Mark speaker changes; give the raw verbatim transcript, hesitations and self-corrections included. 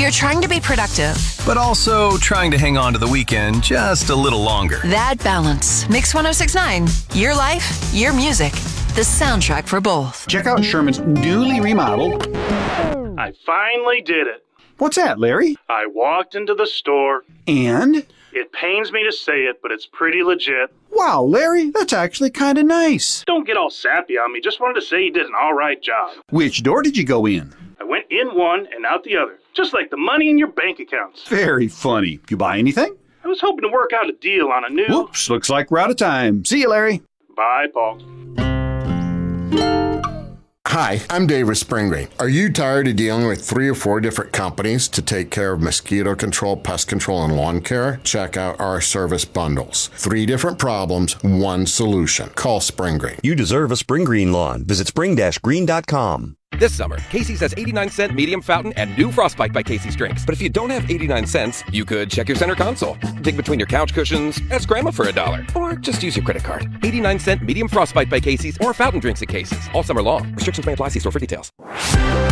Speaker 1: you're trying to be productive,
Speaker 2: but also trying to hang on to the weekend just a little longer.
Speaker 1: That balance. Mix one oh six point nine. Your life, your music. The soundtrack for both.
Speaker 3: Check out Sherman's newly remodeled...
Speaker 4: I finally did it.
Speaker 3: What's that, Larry?
Speaker 4: I walked into the store.
Speaker 3: And?
Speaker 4: It pains me to say it, but it's pretty legit.
Speaker 3: Wow, Larry, that's actually kind of nice.
Speaker 4: Don't get all sappy on me. Just wanted to say you did an all right job.
Speaker 3: Which door did you go in?
Speaker 4: I went in one and out the other, just like the money in your bank accounts.
Speaker 3: Very funny. You buy anything?
Speaker 4: I was hoping to work out a deal on a new...
Speaker 3: Whoops, looks like we're out of time. See you, Larry.
Speaker 4: Bye, Paul.
Speaker 5: Hi, I'm David Springray. Are you tired of dealing with three or four different companies to take care of mosquito control, pest control, and lawn care? Check out our service bundles. Three different problems, one solution. Call Springray.
Speaker 6: You deserve a spring green lawn. Visit spring dash green dot com.
Speaker 7: This summer, Casey's has eighty-nine cent medium fountain and new Frostbite by Casey's drinks. But if you don't have eighty-nine cents, you could check your center console, dig between your couch cushions, ask Grandma for a dollar, or just use your credit card. eighty-nine cent medium Frostbite by Casey's or fountain drinks at Casey's all summer long. Restrictions may apply. See store for details.